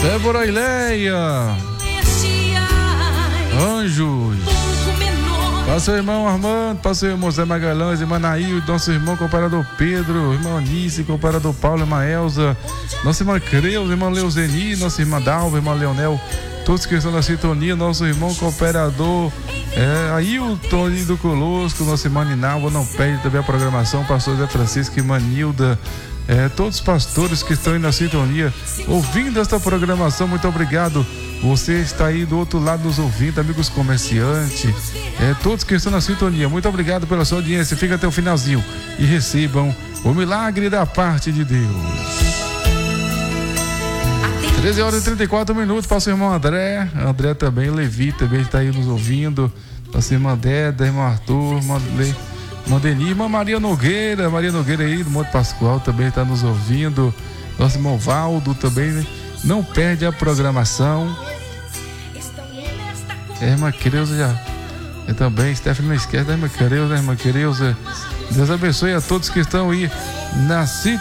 Débora Ileia, Anjos, para seu irmão Armando, para seu irmão Zé Magalhães, irmã Nail, nosso irmão cooperador Pedro, irmão Anice, cooperador Paulo, irmã Elza, nossa irmã Creus, irmã Leuzeni, nossa irmã Dalva, irmã Leonel, todos que estão na sintonia, nosso irmão cooperador Ailton do Colosco, nossa irmã Ninalva, não perde também a programação, pastor Zé Francisco, irmã Nilda, todos os pastores que estão aí na sintonia, ouvindo esta programação, muito obrigado. Você está aí do outro lado nos ouvindo, amigos comerciantes, todos que estão na sintonia, muito obrigado pela sua audiência. Fica até o finalzinho e recebam o milagre da parte de Deus. 13h34, passa o irmão André também, Levi também está aí nos ouvindo, nossa irmã Deda, irmão Arthur, irmã Deni, irmã Maria Nogueira aí do Monte Pascoal também está nos ouvindo, nosso irmão Valdo também, né? Não perde a programação. Irmã Creuza também, Stephanie não esquece da irmã Creuza, Deus abençoe a todos que estão aí na sintonia.